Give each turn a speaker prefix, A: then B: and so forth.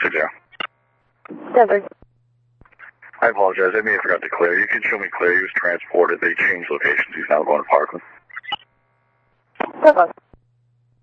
A: Zero.
B: Denver.
A: I apologize. I may have forgot to clear. You can show me clear. He was transported. They changed locations. He's now going to Parkland.
B: Denver.